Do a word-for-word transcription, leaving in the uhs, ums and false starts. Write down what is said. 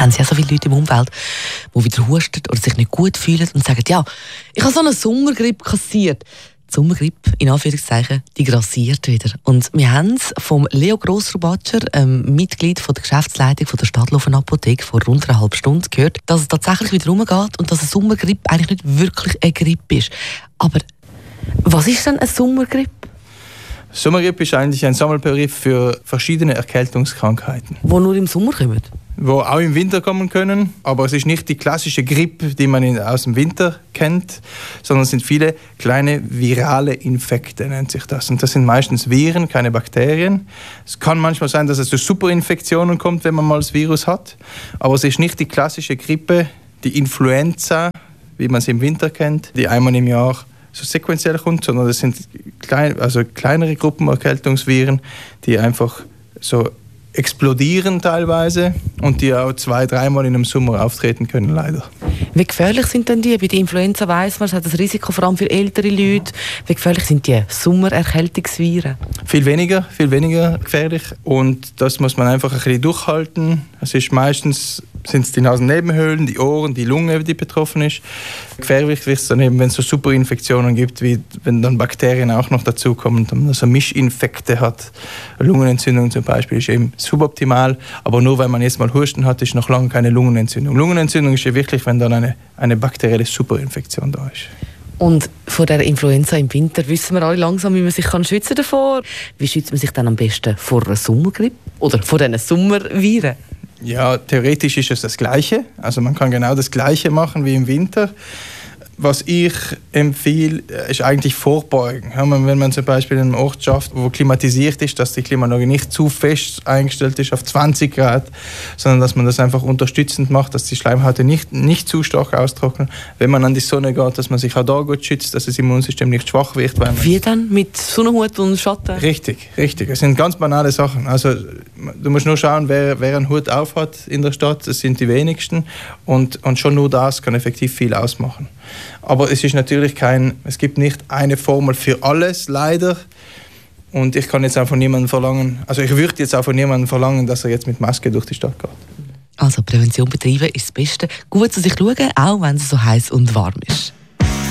haben Sie ja so viele Leute im Umfeld, die wieder husten oder sich nicht gut fühlen und sagen, ja, ich habe so eine Sommergrippe kassiert. Die Sommergrippe, in Anführungszeichen, die grassiert wieder. Und wir haben es vom Leo Grossrubatscher, ähm, Mitglied von der Geschäftsleitung von der Stadtlofen Apotheke, vor rund einer halben Stunde gehört, dass es tatsächlich wieder rumgeht und dass eine Sommergrippe eigentlich nicht wirklich eine Grippe ist. Aber was ist denn eine Sommergrippe? Sommergrippe ist eigentlich ein Sammelbegriff für verschiedene Erkältungskrankheiten. Die nur im Sommer kommen? Die auch im Winter kommen können, aber es ist nicht die klassische Grippe, die man in, aus dem Winter kennt, sondern es sind viele kleine virale Infekte, nennt sich das. Und das sind meistens Viren, keine Bakterien. Es kann manchmal sein, dass es zu Superinfektionen kommt, wenn man mal das Virus hat, aber es ist nicht die klassische Grippe, die Influenza, wie man sie im Winter kennt, die einmal im Jahr so sequenziell kommt, sondern das sind klein, also kleinere Gruppenerkältungsviren, die einfach so explodieren teilweise und die auch zwei, dreimal in einem Sommer auftreten können, leider. Wie gefährlich sind denn die? Bei der Influenza weiss man, es hat das Risiko vor allem für ältere Leute. Wie gefährlich sind die Sommererkältungsviren? Viel weniger, viel weniger gefährlich und das muss man einfach ein bisschen durchhalten. Es ist meistens sind es die Nasennebenhöhlen, die Ohren, die Lunge, die betroffen ist. Gefährlich wird es dann eben, wenn es so Superinfektionen gibt, wie wenn dann Bakterien auch noch dazukommen, dann man so Mischinfekte hat. Lungenentzündung zum Beispiel ist eben suboptimal, aber nur weil man jetzt mal Husten hat, ist noch lange keine Lungenentzündung. Lungenentzündung ist ja wirklich, wenn dann eine, eine bakterielle Superinfektion da ist. Und vor der Influenza im Winter wissen wir alle langsam, wie man sich kann schützen davor. Wie schützt man sich dann am besten vor einer Sommergrippe oder vor diesen Sommerviren? Ja, theoretisch ist es das Gleiche. Also man kann genau das Gleiche machen wie im Winter. Was ich empfehle, ist eigentlich vorbeugen. Ja, wenn man zum Beispiel in einem Ort schafft, wo klimatisiert ist, dass die Klimaanlage nicht zu fest eingestellt ist auf zwanzig Grad, sondern dass man das einfach unterstützend macht, dass die Schleimhäute nicht, nicht zu stark austrocknen. Wenn man an die Sonne geht, dass man sich auch da gut schützt, dass das Immunsystem nicht schwach wird. Weil man Wie dann? Mit Sonnenhut und Schatten? Richtig, richtig. Es sind ganz banale Sachen. Also, du musst nur schauen, wer, wer einen Hut auf hat in der Stadt. Das sind die wenigsten. Und, und schon nur das kann effektiv viel ausmachen. Aber es ist natürlich kein, es gibt nicht eine Formel für alles, leider. Und ich kann jetzt auch von niemandem verlangen, also ich würde jetzt auch von niemandem verlangen, dass er jetzt mit Maske durch die Stadt geht. Also Prävention betreiben ist das Beste. Gut zu sich schauen, auch wenn es so heiß und warm ist.